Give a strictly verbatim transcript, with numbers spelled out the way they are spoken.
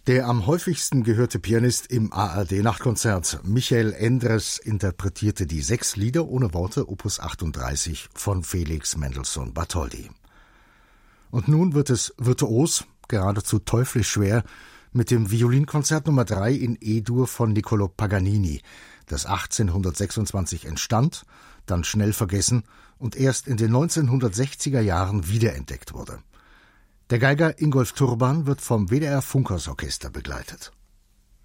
Der am häufigsten gehörte Pianist im A R D-Nachtkonzert, Michael Endres, interpretierte die sechs Lieder ohne Worte Opus achtunddreißig von Felix Mendelssohn Bartholdy. Und nun wird es virtuos, geradezu teuflisch schwer, mit dem Violinkonzert Nummer drei in E-Dur von Niccolò Paganini, das achtzehnhundertsechsundzwanzig entstand, dann schnell vergessen und erst in den neunzehnhundertsechziger Jahren wiederentdeckt wurde. Der Geiger Ingolf Turban wird vom W D R Funkhaus Orchester begleitet.